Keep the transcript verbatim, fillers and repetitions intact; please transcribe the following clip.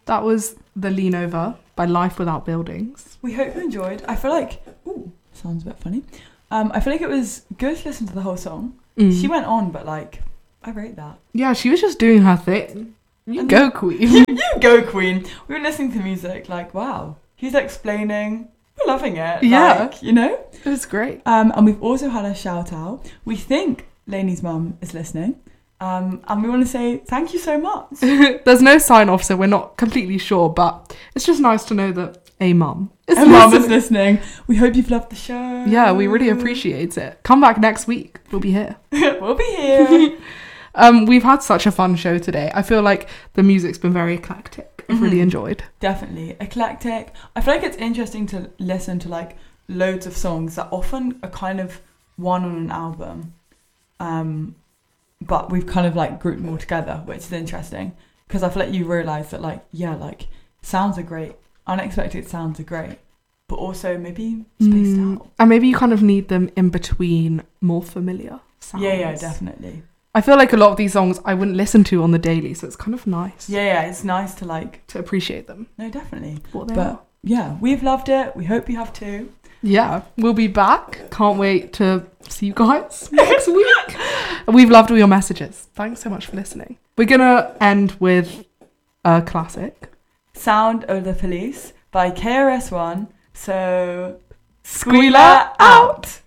that was The Lean Over by Life Without Buildings. We hope you enjoyed. I feel like, ooh, sounds a bit funny. Um, I feel like it was good to listen to the whole song. Mm. She went on, but like, I rate that. Yeah, she was just doing her thing. You And go, Queen. you, you go, Queen. We were listening to music, like, wow. He's explaining. We're loving it. Yeah. Like, you know? It was great. Um, and we've also had a shout out. We think Lainey's mum is listening. Um, and we want to say thank you so much. There's no sign off, so we're not completely sure, but it's just nice to know that a mum is And mum is listening. We hope you've loved the show. Yeah, we really appreciate it. Come back next week. We'll be here. We'll be here. um, we've had such a fun show today. I feel like the music's been very eclectic. I've Mm-hmm. really enjoyed. Definitely. Eclectic. I feel like it's interesting to listen to like loads of songs that often are kind of one on an album. Um, but we've kind of like grouped them all together, which is interesting. Because I feel like you realise that like, yeah, like sounds are great. Unexpected sounds are great. But also maybe spaced Mm, out. and maybe you kind of need them in between more familiar sounds. Yeah, yeah, definitely. I feel like a lot of these songs I wouldn't listen to on the daily, so it's kind of nice Yeah, yeah, it's nice to like, to appreciate them. no, definitely. What they But are. yeah, we've loved it. We hope you have too. Yeah, we'll be back. Can't wait to see you guys next week. We've loved all your messages. Thanks so much for listening. We're going to end with a classic. Sound of the Police by K R S One. So, Squealer Squealer out!